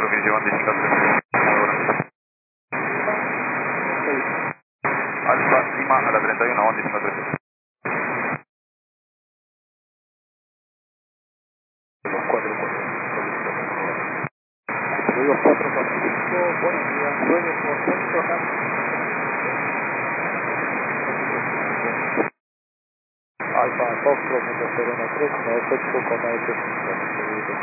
4 Lima, 19 Alfa Lima a la 31, 19 Los 445, buenos días, 9%, Alfa Foxtrot 013, 98,8.